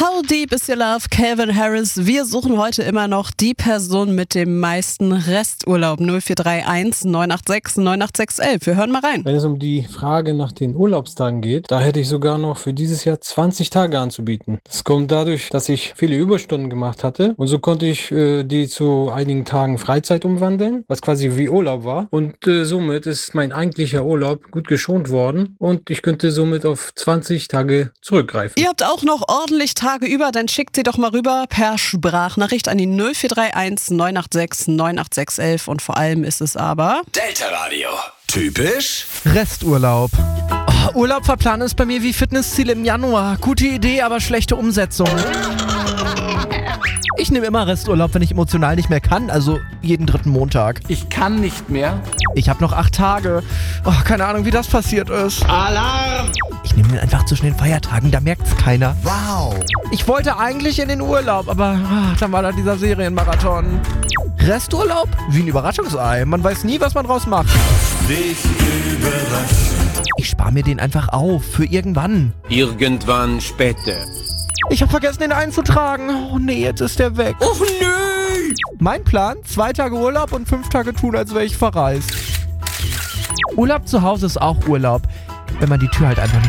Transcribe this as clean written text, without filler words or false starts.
How Deep Is Your Love, Calvin Harris. Wir suchen heute immer noch die Person mit dem meisten Resturlaub. 0431 986 98611. Wir hören mal rein. Wenn es um die Frage nach den Urlaubstagen geht, da hätte ich sogar noch für dieses Jahr 20 Tage anzubieten. Das kommt dadurch, dass ich viele Überstunden gemacht hatte und so konnte ich die zu einigen Tagen Freizeit umwandeln, was quasi wie Urlaub war. Und somit ist mein eigentlicher Urlaub gut geschont worden und ich könnte somit auf 20 Tage zurückgreifen. Ihr habt auch noch ordentlich Tage über, dann schickt sie doch mal rüber per Sprachnachricht an die 0431 986 98611 und vor allem ist es aber Delta Radio. Typisch Resturlaub. Urlaub verplanen ist bei mir wie Fitnessziel im Januar. Gute Idee, aber schlechte Umsetzung. Ich nehme immer Resturlaub, wenn ich emotional nicht mehr kann, also jeden 3. Montag. Ich kann nicht mehr. Ich habe noch 8 Tage. Keine Ahnung, wie das passiert ist. Alarm! Ich nehme den einfach zwischen den Feiertagen, da merkt's keiner. Wow. Ich wollte eigentlich in den Urlaub, aber dann war da dieser Serienmarathon. Resturlaub? Wie ein Überraschungsei. Man weiß nie, was man draus macht. Dich überraschen. Ich spare mir den einfach auf, für irgendwann. Irgendwann später. Ich habe vergessen, den einzutragen. Oh nee, jetzt ist der weg. Och nö! Mein Plan, 2 Tage Urlaub und 5 Tage tun, als wäre ich verreist. Urlaub zu Hause ist auch Urlaub, wenn man die Tür halt einfach nicht